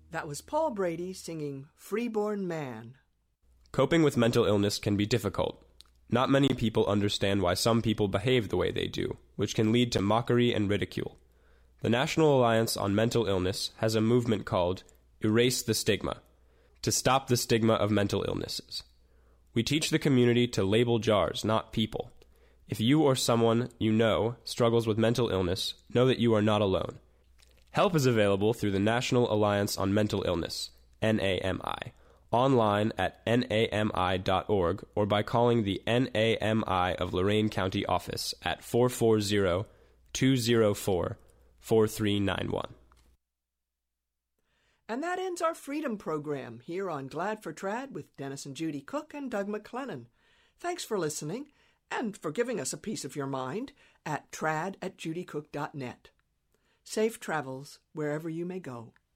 That was Paul Brady singing Freeborn Man. Coping with mental illness can be difficult. Not many people understand why some people behave the way they do, which can lead to mockery and ridicule. The National Alliance on Mental Illness has a movement called Erase the Stigma, to stop the stigma of mental illnesses. We teach the community to label jars, not people. If you or someone you know struggles with mental illness, know that you are not alone. Help is available through the National Alliance on Mental Illness, NAMI, online at nami.org or by calling the NAMI of Lorain County office at 440-204-4391. And that ends our Freedom Program here on Glad for Trad with Dennis and Judy Cook and Doug McClennan. Thanks for listening and for giving us a piece of your mind at trad@judycook.net. Safe travels wherever you may go.